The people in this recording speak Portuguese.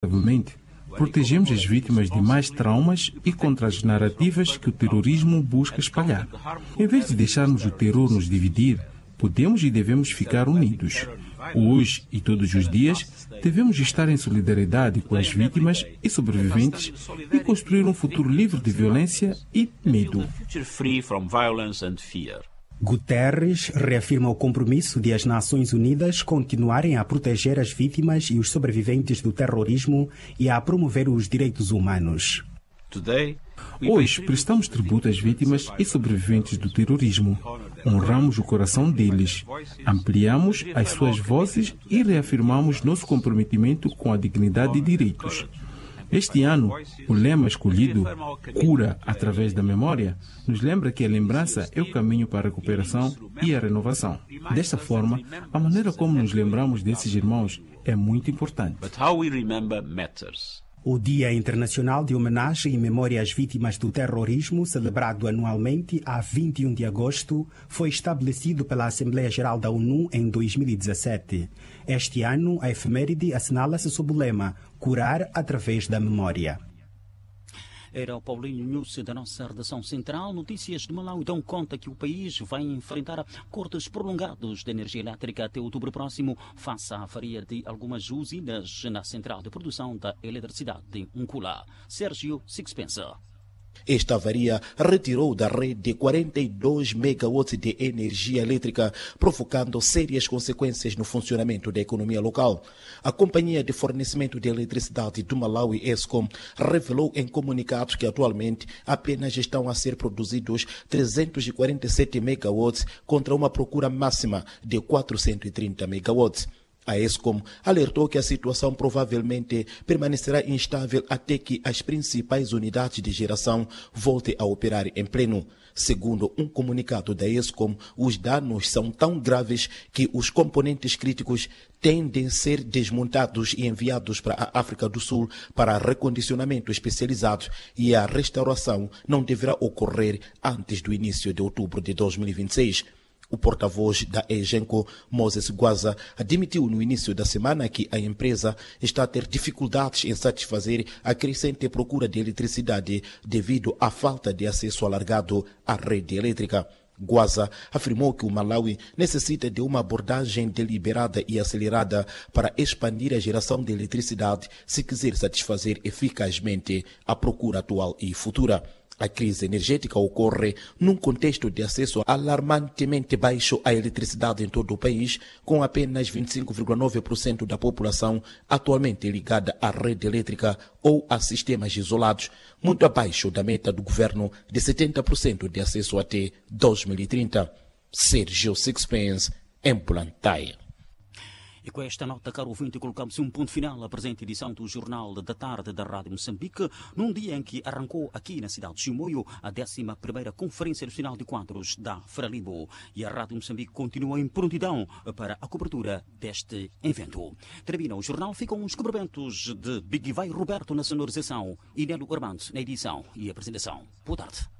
responsavelmente, protegemos as vítimas de mais traumas e contra as narrativas que o terrorismo busca espalhar. Em vez de deixarmos o terror nos dividir, podemos e devemos ficar unidos. Hoje e todos os dias, devemos estar em solidariedade com as vítimas e sobreviventes e construir um futuro livre de violência e medo. Guterres reafirma o compromisso de as Nações Unidas continuarem a proteger as vítimas e os sobreviventes do terrorismo e a promover os direitos humanos. Hoje, prestamos tributo às vítimas e sobreviventes do terrorismo. Honramos o coração deles, ampliamos as suas vozes e reafirmamos nosso comprometimento com a dignidade e direitos. Este ano, o lema escolhido, Cura através da memória, nos lembra que a lembrança é o caminho para a recuperação e a renovação. Desta forma, a maneira como nos lembramos desses irmãos é muito importante. O Dia Internacional de Homenagem e Memória às Vítimas do Terrorismo, celebrado anualmente a 21 de agosto, foi estabelecido pela Assembleia Geral da ONU em 2017. Este ano, a efeméride assinala-se sob o lema Curar através da memória. Era o Paulinho Nunes da nossa redação central. Notícias de Malawi dão conta que o país vai enfrentar cortes prolongados de energia elétrica até outubro próximo, face à avaria de algumas usinas na central de produção da eletricidade de Nkula. Sérgio Sixpensa. Esta avaria retirou da rede 42 megawatts de energia elétrica, provocando sérias consequências no funcionamento da economia local. A Companhia de Fornecimento de Eletricidade do Malawi, ESCOM, revelou em comunicado que atualmente apenas estão a ser produzidos 347 megawatts contra uma procura máxima de 430 megawatts. A ESCOM alertou que a situação provavelmente permanecerá instável até que as principais unidades de geração voltem a operar em pleno. Segundo um comunicado da ESCOM, os danos são tão graves que os componentes críticos tendem a ser desmontados e enviados para a África do Sul para recondicionamento especializado e a restauração não deverá ocorrer antes do início de outubro de 2026. O porta-voz da EGENCO, Moses Gwaza, admitiu no início da semana que a empresa está a ter dificuldades em satisfazer a crescente procura de eletricidade devido à falta de acesso alargado à rede elétrica. Gwaza afirmou que o Malawi necessita de uma abordagem deliberada e acelerada para expandir a geração de eletricidade se quiser satisfazer eficazmente a procura atual e futura. A crise energética ocorre num contexto de acesso alarmantemente baixo à eletricidade em todo o país, com apenas 25,9% da população atualmente ligada à rede elétrica ou a sistemas isolados, muito abaixo da meta do governo de 70% de acesso até 2030. Sérgio Sixpence, em Blantyre. E com esta nota, caro ouvinte, colocamos um ponto final à presente edição do Jornal da Tarde da Rádio Moçambique, num dia em que arrancou aqui na cidade de Chimoio a 11ª Conferência Nacional de Quadros da Frelimo. E a Rádio Moçambique continua em prontidão para a cobertura deste evento. Termina o jornal, ficam os cumprimentos de Big Vai Roberto na sonorização e Nelo Armando na edição e apresentação. Boa tarde.